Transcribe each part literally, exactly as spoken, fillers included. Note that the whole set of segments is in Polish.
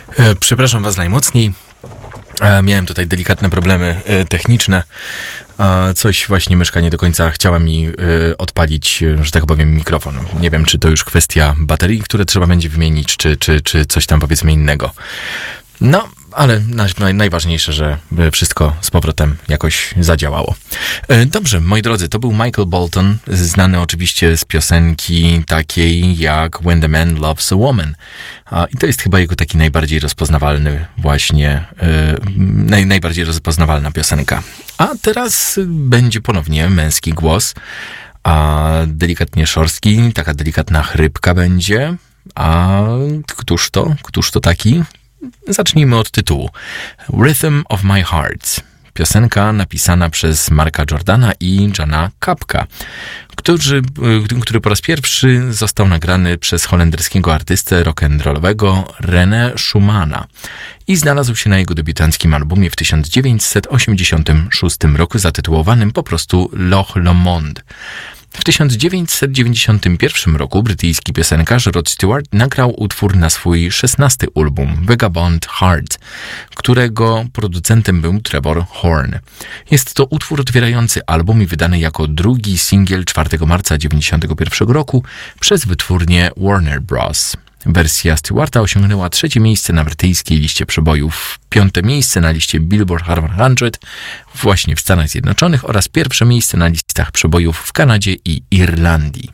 E, przepraszam was najmocniej. E, miałem tutaj delikatne problemy e, techniczne. E, coś właśnie myszka nie do końca chciała mi e, odpalić, że tak powiem, mikrofon. Nie wiem, czy to już kwestia baterii, które trzeba będzie wymienić, czy, czy, czy coś tam powiedzmy innego. No, ale naj, najważniejsze, że wszystko z powrotem jakoś zadziałało. Dobrze, moi drodzy, to był Michael Bolton, znany oczywiście z piosenki takiej jak When the Man Loves a Woman. I to jest chyba jego taki najbardziej rozpoznawalny właśnie, naj, najbardziej rozpoznawalna piosenka. A teraz będzie ponownie męski głos, a delikatnie szorstki, taka delikatna chrypka będzie. A któż to? Któż to taki? Zacznijmy od tytułu. Rhythm of My Heart. Piosenka napisana przez Marka Jordana i Jana Kapka, który, który po raz pierwszy został nagrany przez holenderskiego artystę rock'n'rollowego René Schumana i znalazł się na jego debiutanckim albumie w tysiąc dziewięćset osiemdziesiątym szóstym roku zatytułowanym po prostu Loch Lomond. W tysiąc dziewięćset dziewięćdziesiątym pierwszym roku brytyjski piosenkarz Rod Stewart nagrał utwór na swój szesnasty album Vagabond Heart, którego producentem był Trevor Horn. Jest to utwór otwierający album i wydany jako drugi singiel czwartego marca dziewięćdziesiątego pierwszego roku przez wytwórnię Warner Bros. Wersja Stewarta osiągnęła trzecie miejsce na brytyjskiej liście przebojów, piąte miejsce na liście Billboard sto właśnie w Stanach Zjednoczonych oraz pierwsze miejsce na listach przebojów w Kanadzie i Irlandii.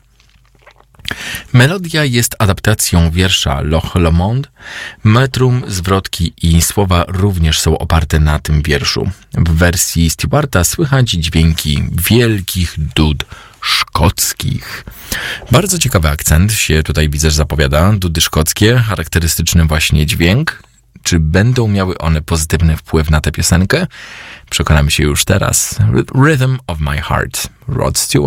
Melodia jest adaptacją wiersza Loch Lomond. Metrum, zwrotki i słowa również są oparte na tym wierszu. W wersji Stewarta słychać dźwięki wielkich dud szkockich. Bardzo ciekawy akcent się tutaj widzę, że zapowiada. Dudy szkockie, charakterystyczny właśnie dźwięk. Czy będą miały one pozytywny wpływ na tę piosenkę? Przekonamy się już teraz. Rhythm of My Heart, Rod Stewart.